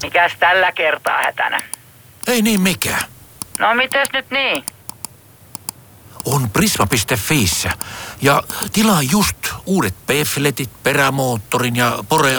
Mikäs tällä kertaa hätänä? Ei niin mikään. No mites nyt niin? On Prisma.fiissä ja tilaa just uudet P-fletit, perämoottorin ja Pore